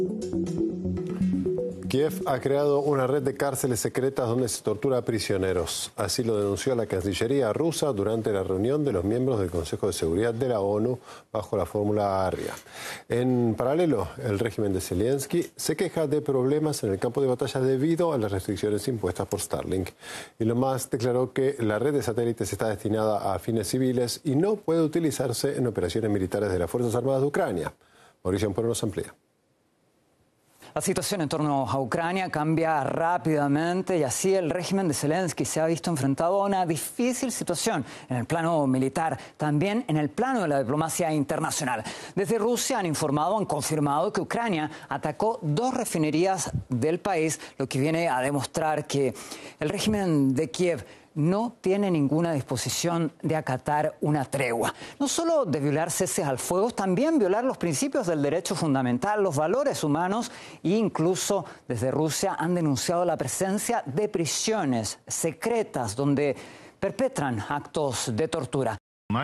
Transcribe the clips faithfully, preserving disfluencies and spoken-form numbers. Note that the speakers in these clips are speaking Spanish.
Kiev ha creado una red de cárceles secretas donde se tortura a prisioneros. Así lo denunció la Cancillería rusa durante la reunión de los miembros del Consejo de Seguridad de la ONU bajo la fórmula Arria. En paralelo, el régimen de Zelensky se queja de problemas en el campo de batalla debido a las restricciones impuestas por Starlink. Elon Musk declaró que la red de satélites está destinada a fines civiles y no puede utilizarse en operaciones militares de las Fuerzas Armadas de Ucrania. Mauricio Amparo nos amplía. La situación en torno a Ucrania cambia rápidamente y así el régimen de Zelensky se ha visto enfrentado a una difícil situación en el plano militar, también en el plano de la diplomacia internacional. Desde Rusia han informado, han confirmado que Ucrania atacó dos refinerías del país, lo que viene a demostrar que el régimen de Kiev no tiene ninguna disposición de acatar una tregua. No solo de violar ceses al fuego, también violar los principios del derecho fundamental, los valores humanos e incluso desde Rusia han denunciado la presencia de prisiones secretas donde perpetran actos de tortura.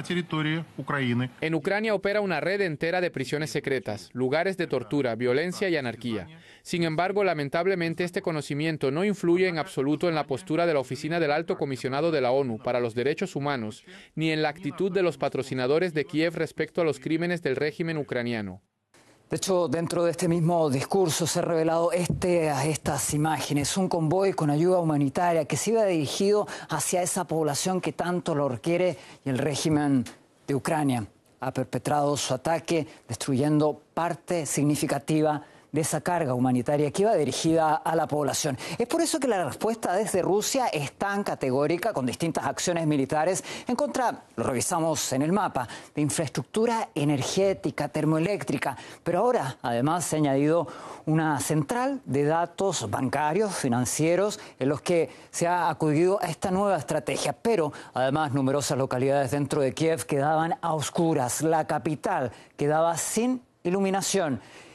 En Ucrania opera una red entera de prisiones secretas, lugares de tortura, violencia y anarquía. Sin embargo, lamentablemente este conocimiento no influye en absoluto en la postura de la Oficina del Alto Comisionado de la ONU para los Derechos Humanos, ni en la actitud de los patrocinadores de Kiev respecto a los crímenes del régimen ucraniano. De hecho, dentro de este mismo discurso se han revelado este, estas imágenes, un convoy con ayuda humanitaria que se iba dirigido hacia esa población que tanto lo requiere y el régimen de Ucrania ha perpetrado su ataque destruyendo parte significativa de esa carga humanitaria que iba dirigida a la población. Es por eso que la respuesta desde Rusia es tan categórica, con distintas acciones militares en contra, lo revisamos en el mapa, de infraestructura energética, termoeléctrica, pero ahora además se ha añadido una central de datos bancarios, financieros, en los que se ha acudido a esta nueva estrategia, pero además numerosas localidades dentro de Kiev quedaban a oscuras, la capital quedaba sin iluminación.